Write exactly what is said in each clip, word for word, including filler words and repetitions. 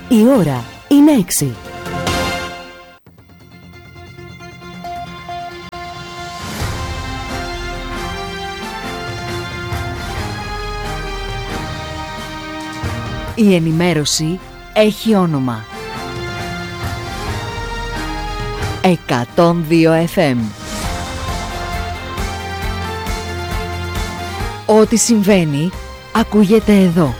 Η ώρα είναι έξι. Η ενημέρωση έχει όνομα. εκατόν δύο εφ εμ. Ό,τι συμβαίνει, ακούγεται εδώ.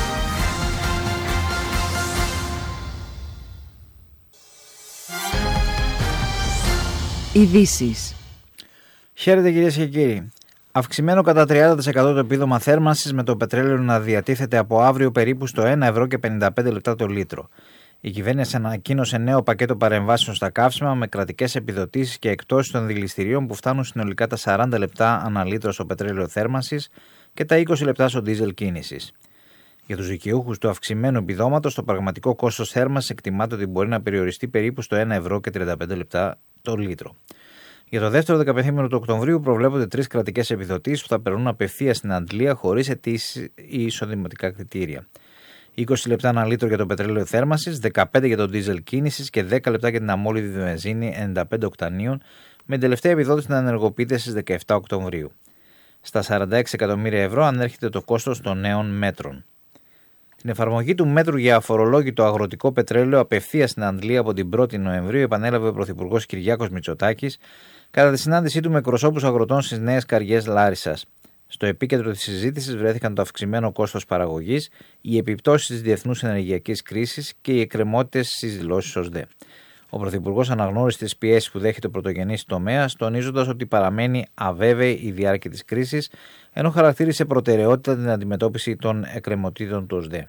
Ειδήσεις. Χαίρετε κυρίες και κύριοι. Αυξημένο κατά τριάντα τοις εκατό το επίδομα θέρμανσης, με το πετρέλαιο να διατίθεται από αύριο περίπου στο ένα ευρώ και πενήντα πέντε λεπτά το λίτρο. Η κυβέρνηση ανακοίνωσε νέο πακέτο παρεμβάσεων στα καύσιμα με κρατικές επιδοτήσεις και εκτόσεις των δηληστηρίων που φτάνουν συνολικά τα σαράντα λεπτά ανά λίτρο στο πετρέλαιο θέρμανσης και τα είκοσι λεπτά στο ντίζελ κίνησης. Για τους δικαιούχους του αυξημένου επιδόματος, το πραγματικό κόστος θέρμανσης εκτιμάται ότι μπορεί να περιοριστεί περίπου στο ένα ευρώ και τριάντα πέντε λεπτά το λίτρο. Για το δεύτερο δεκαπενθήμηνο του Οκτωβρίου προβλέπονται τρεις κρατικές επιδοτήσεις που θα περνούν απευθείας στην αντλία χωρίς αιτήσεις ή εισοδηματικά κριτήρια. είκοσι λεπτά ένα λίτρο για το πετρέλαιο θέρμανσης, δεκαπέντε για το ντίζελ κίνησης και δέκα λεπτά για την αμόλυβη βενζίνη ενενήντα πέντε οκτανίων, με τελευταία επιδότηση να ενεργοποιείται στις δεκαεπτά Οκτωβρίου. Στα σαράντα έξι εκατομμύρια ευρώ ανέρχεται το κόστος των νέων μέτρων. Την εφαρμογή του μέτρου για αφορολόγητο αγροτικό πετρέλαιο απευθείας στην αντλία από την πρώτη Νοεμβρίου επανέλαβε ο Πρωθυπουργός Κυριάκος Μητσοτάκης κατά τη συνάντησή του με εκπροσώπους αγροτών στις Νέες Καριές Λάρισσας. Στο επίκεντρο της συζήτησης βρέθηκαν το αυξημένο κόστος παραγωγής, οι επιπτώσεις της διεθνούς ενεργειακής κρίσης και οι εκκρεμότητες στις δηλώσεις ΟΣΔΕ. Ο Πρωθυπουργός αναγνώρισε τις πιέσεις που δέχεται ο πρωτογενής τομέας, τονίζοντας ότι παραμένει αβέβαιη η διάρκεια της κρίσης, ενώ χαρακτήρισε προτεραιότητα την αντιμετώπιση των εκκρεμότητων του ΟΣΔΕ.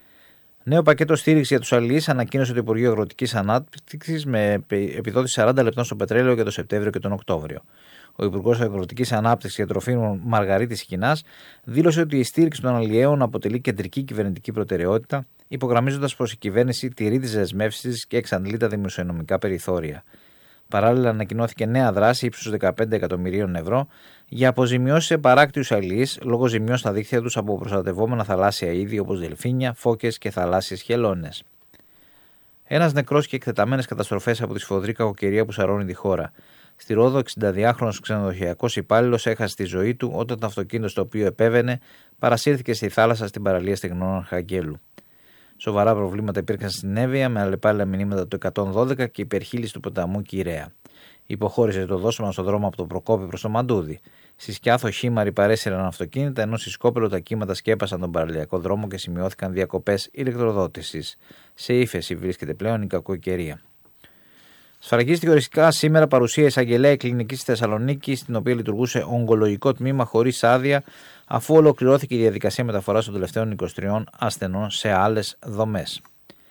Νέο πακέτο στήριξη για τους αλληλείς ανακοίνωσε το Υπουργείο Αγροτικής Ανάπτυξης με επιδότηση σαράντα λεπτών στο πετρέλαιο για τον Σεπτέμβριο και τον Οκτώβριο. Ο Υπουργός Αγροτικής Ανάπτυξης και Τροφίμων Μαργαρίτης Κινάς δήλωσε ότι η στήριξη των αλλιέων αποτελεί κεντρική κυβερνητική προτεραιότητα, υπογραμμίζοντας πως η κυβέρνηση τηρεί τις δεσμεύσεις της και εξαντλεί τα δημοσιονομικά περιθώρια. Παράλληλα, ανακοινώθηκε νέα δράση ύψους δεκαπέντε εκατομμυρίων ευρώ για αποζημιώσεις σε παράκτιους αλληλείς λόγω ζημιών στα δίκτυα τους από προστατευόμενα θαλάσσια είδη όπως δελφίνια, φώκες και θαλάσσιες χελώνες. Ένας νεκρός και εκτεταμένες καταστροφές από τη σφοδρή κακοκαιρία που σαρώνει τη χώρα. Στη Ρόδο, εξηνταδυάχρονος ξενοδοχειακός υπάλληλος έχασε τη ζωή του όταν το αυτοκίνητο στο οποίο επέβαινε παρασύρθηκε στη θάλασσα στην παραλία Στεγνών Αρχαγγέλου. Σοβαρά προβλήματα υπήρξαν στην Εύβοια με αλλεπάλληλα μηνύματα του εκατόν δώδεκα και υπερχείληση του ποταμού Κυραία. Υποχώρησε το δώσμα στον δρόμο από το Προκόπη προς το Μαντούδι. Στη Σκιάθο χήμαροι παρέσυραν αυτοκίνητα, ενώ στη Σκόπελο τα κύματα σκέπασαν τον παραλιακό δρόμο και σημειώθηκαν διακοπές ηλεκτροδότησης. Σε ύφεση βρίσκεται πλέον η κακοκαιρία. Σφραγίστηκε οριστικά σήμερα παρουσία εισαγγελέα κλινική στη Θεσσαλονίκη, στην οποία λειτουργούσε ογκολογικό τμήμα χωρίς άδεια, αφού ολοκληρώθηκε η διαδικασία μεταφοράς των τελευταίων είκοσι τριών ασθενών σε άλλες δομές.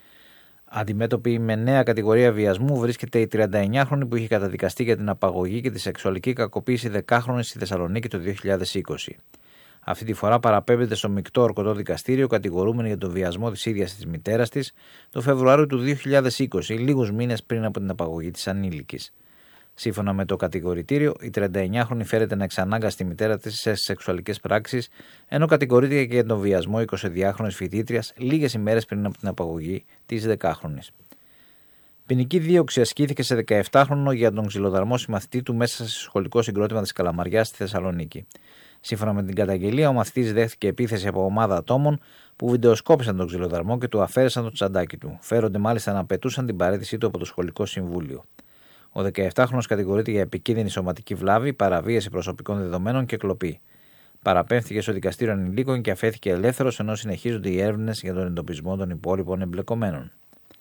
Αντιμέτωπη με νέα κατηγορία βιασμού βρίσκεται η τριανταεννιάχρονη που είχε καταδικαστεί για την απαγωγή και τη σεξουαλική κακοποίηση δεκάχρονης στη Θεσσαλονίκη το δύο χιλιάδες είκοσι. Αυτή τη φορά παραπέμπεται στο μεικτό ορκωτό δικαστήριο, κατηγορούμενη για τον βιασμό της ίδιας της μητέρας της το Φεβρουάριο του δύο χιλιάδες είκοσι, λίγους μήνες πριν από την απαγωγή της ανήλικης. Σύμφωνα με το κατηγορητήριο, η τριανταεννιάχρονη φέρεται να εξανάγκασε τη μητέρα της σε σεξουαλικές πράξεις, ενώ κατηγορείται και για τον βιασμό εικοσιδυάχρονης φοιτήτριας λίγες ημέρες πριν από την απαγωγή της δεκάχρονης. Ποινική δίωξη ασκήθηκε σε δεκαεπτάχρονο για τον ξυλοδαρμό συμμαθητή του μέσα σε σχολικό συγκρότημα της Καλαμαριάς στη Θεσσαλονίκη. Σύμφωνα με την καταγγελία, ο μαθητής δέχθηκε επίθεση από ομάδα ατόμων που βιντεοσκόπησαν τον ξυλοδαρμό και του αφαίρεσαν το τσαντάκι του. Φέρονται μάλιστα να απαιτούσαν την παραίτησή του από το σχολικό συμβούλιο. Ο δεκαεπτάχρονος κατηγορείται για επικίνδυνη σωματική βλάβη, παραβίαση προσωπικών δεδομένων και κλοπή. Παραπέμφθηκε στο δικαστήριο ανηλίκων και αφέθηκε ελεύθερος, ενώ συνεχίζονται οι έρευνες για τον εντοπισμό των υπόλοιπων εμπλεκομένων.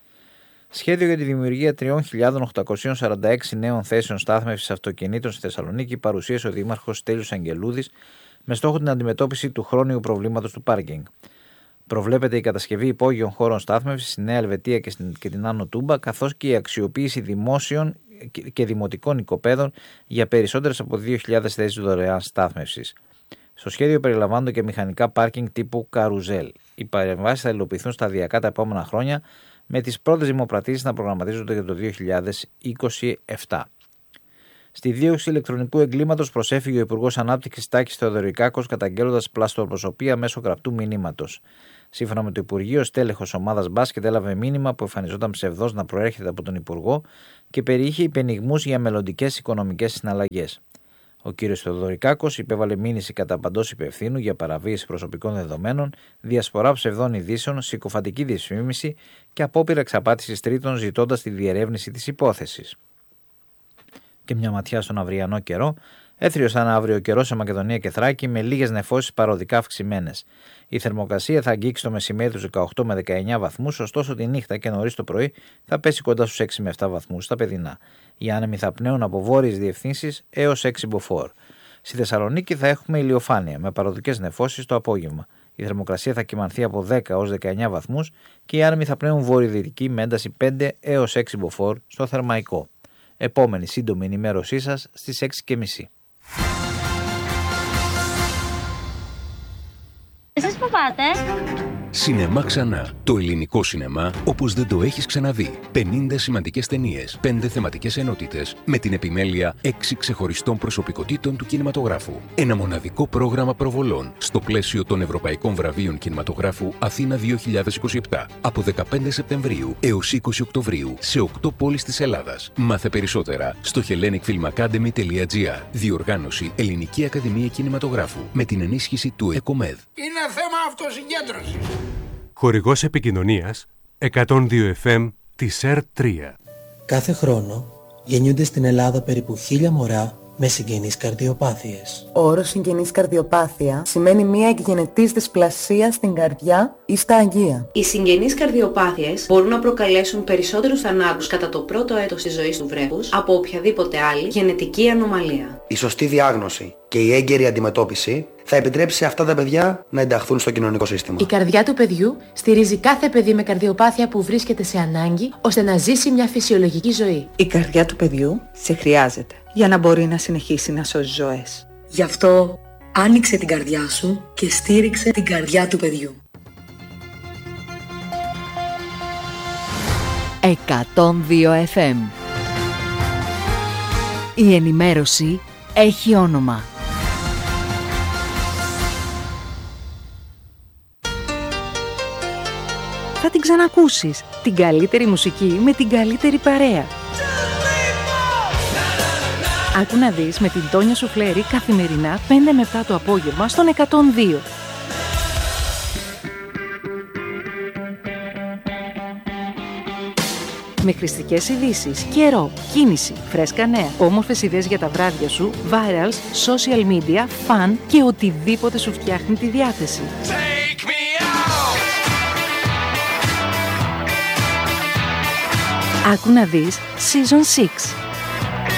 Σχέδιο για τη δημιουργία τρεις χιλιάδες οκτακόσιες σαράντα έξι νέων θέσεων στάθμευσης αυτοκινήτων στη Θεσσαλονίκη παρουσίασε ο Δήμαρχος Στέλιος Αγγελούδης με στόχο την αντιμετώπιση του χρόνιου προβλήματος του πάρκινγκ. Προβλέπεται η κατασκευή υπόγειων χώρων στάθμευσης στη Νέα Ελβετία και την Άνω Τούμπα, καθώς και η αξιοποίηση δημόσιων και δημοτικών οικοπαίδων για περισσότερες από δύο χιλιάδες θέσεις δωρεάν στάθμευσης. Στο σχέδιο περιλαμβάνονται και μηχανικά πάρκινγκ τύπου καρουζέλ. Οι παρεμβάσεις θα υλοποιηθούν σταδιακά τα επόμενα χρόνια, με τις πρώτες δημοπρατήσεις να προγραμματίζονται για το δύο χιλιάδες είκοσι επτά. Στη δίωξη ηλεκτρονικού εγκλήματος προσέφυγε ο Υπουργός Ανάπτυξης Τάκης Θεοδωρικάκος, καταγγέλλοντας πλαστοπροσωπία μέσω γραπτού μηνύματος. Σύμφωνα με το Υπουργείο, στέλεχος ομάδας μπάσκετ έλαβε μήνυμα που εμφανιζόταν ψευδός να προέρχεται από τον Υπουργό και περιείχε υπενιγμούς για μελλοντικές οικονομικές συναλλαγές. Ο κ. Θεοδωρικάκος υπέβαλε μήνυση κατά παντός υπευθύνου για παραβίαση προσωπικών δεδομένων, διασπορά ψευδών ειδήσεων, συκοφαντική δυσφήμιση και απόπειρα εξαπάτησης τρίτων, ζητώντας τη διερεύνηση της υπόθεσης. Και μια ματιά στον αυριανό καιρό. Έθριος θα είναι αύριο καιρό σε Μακεδονία και Θράκη, με λίγες νεφώσεις παροδικά αυξημένες. Η θερμοκρασία θα αγγίξει το μεσημέρι τους δεκαοκτώ με δεκαεννιά βαθμούς, ωστόσο τη νύχτα και νωρίς το πρωί θα πέσει κοντά στους έξι με επτά βαθμούς στα παιδινά. Οι άνεμοι θα πνέουν από βόρειες διευθύνσεις έως έξι μποφόρ. Στη Θεσσαλονίκη θα έχουμε ηλιοφάνεια με παροδικές νεφώσεις το απόγευμα. Η θερμοκρασία θα κυμανθεί από δέκα έως δεκαεννιά βαθμούς και οι άνεμοι θα πνέουν βορειοδυτική με ένταση πέντε έως έξι μποφόρ στο Θερμαϊκό. Επόμενη σύντομη ενημέρωσή σας στις έξι και μισή. Εσείς που πάτε? Σινεμά ξανά. Το ελληνικό σινεμά όπως δεν το έχεις ξαναδεί. πενήντα σημαντικές ταινίες, πέντε θεματικές ενότητες, με την επιμέλεια έξι ξεχωριστών προσωπικότητων του κινηματογράφου. Ένα μοναδικό πρόγραμμα προβολών στο πλαίσιο των Ευρωπαϊκών Βραβείων Κινηματογράφου Αθήνα δύο χιλιάδες είκοσι επτά από δεκαπέντε Σεπτεμβρίου έως είκοσι Οκτωβρίου σε οκτώ πόλεις της Ελλάδας. Μάθε περισσότερα στο hellenic film academy τελεία gr. Διοργάνωση Ελληνική Ακαδημία Κινηματογράφου με την ενίσχυση του ΕΚΟΜΕΔ. Είναι θέμα αυτοσυγκέντρωσης. Χορηγός επικοινωνίας εκατόν δύο εφ εμ της ΕΡ τρία. Κάθε χρόνο γεννιούνται στην Ελλάδα περίπου χίλια μωρά με συγγενείς καρδιοπάθειες. Ο όρος συγγενής καρδιοπάθεια σημαίνει μία εκγενετής δυσπλασία στην καρδιά ή στα αγεία. Οι συγγενείς καρδιοπάθειες μπορούν να προκαλέσουν περισσότερους θανάτους κατά το πρώτο έτος της ζωής του βρέφους από οποιαδήποτε άλλη γενετική ανομαλία. Η σωστή διάγνωση και η έγκαιρη αντιμετώπιση θα επιτρέψει σε αυτά τα παιδιά να ενταχθούν στο κοινωνικό σύστημα. Η καρδιά του παιδιού στηρίζει κάθε παιδί με καρδιοπάθεια που βρίσκεται σε ανάγκη ώστε να ζήσει μια φυσιολογική ζωή. Η καρδιά του παιδιού σε χρειάζεται για να μπορεί να συνεχίσει να σώζει ζωές. Γι' αυτό άνοιξε την καρδιά σου και στήριξε την καρδιά του παιδιού. εκατόν δύο εφ εμ. Η ενημέρωση έχει όνομα. Θα την ξανακούσεις. Την καλύτερη μουσική με την καλύτερη παρέα. Άκου να δεις με την Τόνια Σουφλέρη καθημερινά πέντε με επτά το απόγευμα στον εκατόν δύο. Με χρηστικές ειδήσεις, καιρό, κίνηση, φρέσκα νέα, όμορφες ιδέες για τα βράδια σου, virals, social media, fun και οτιδήποτε σου φτιάχνει τη διάθεση. Άκου να δεις Season έξι.